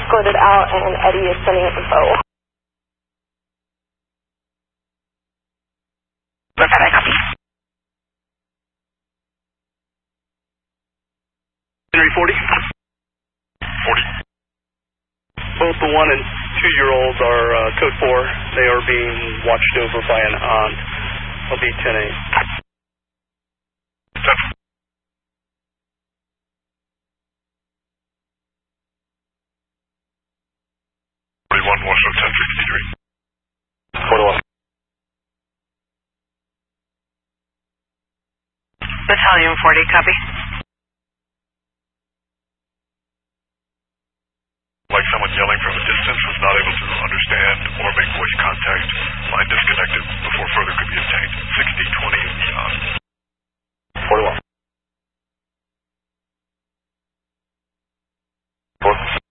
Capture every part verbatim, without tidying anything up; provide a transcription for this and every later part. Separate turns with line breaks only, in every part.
escorted out, and Eddie is sending info.
Look at it, copy.
Henry forty.
forty.
Both the one and two-year-olds are uh, code four. They are being watched over by an aunt. They'll be ten eight.
ten. forty-one, Washington, ten fifty-three.
forty-one.
Battalion forty, copy.
Like someone yelling from a distance, was not able to understand or make voice contact. Line disconnected before further could be obtained. sixty twenty and beyond.
forty-one. four.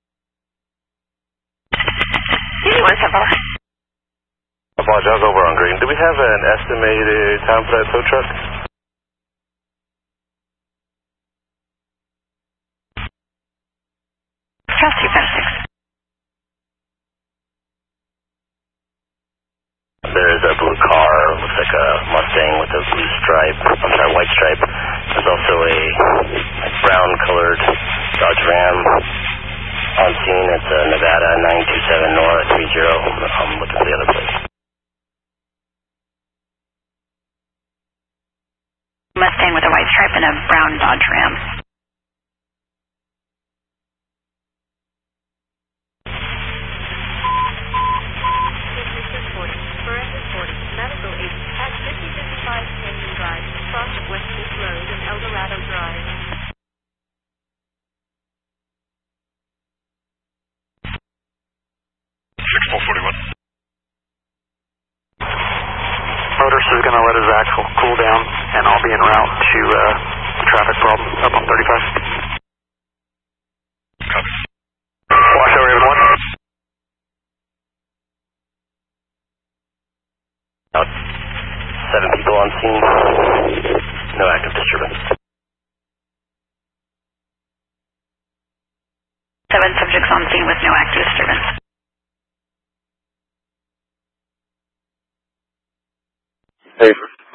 What's up, fella?
I apologize, over on green. Do we have an estimated time for that tow truck?
Trust you, Fast six.
There is a blue car, looks like a Mustang with a blue stripe, I'm sorry, white stripe. There's also a brown colored Dodge Ram on scene. It's a Nevada nine two seven Nora three zero. I'm looking for the other place.
Mustang with a white stripe and a brown Dodge Ram.
Medical aid at fifty fifty-five Canyon Drive, across West Loop Road and El Dorado Drive.
six four forty-one.
Motorist is going to let his axle cool down, and I'll be en route to uh, the traffic problem up on thirty-five.
Copy.
Watch over Raven one.
Out. Seven people on scene. No active disturbance.
Seven subjects on scene with no active disturbance.
Hey.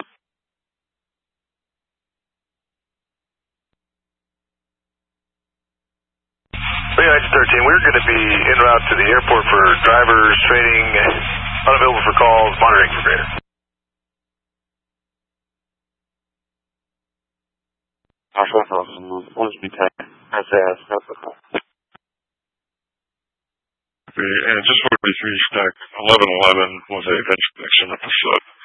X thirteen, we're going to be en route to the airport for drivers, training, unavailable for calls, monitoring for greater. And just forty-three stack eleven eleven was a vent connection at the sub.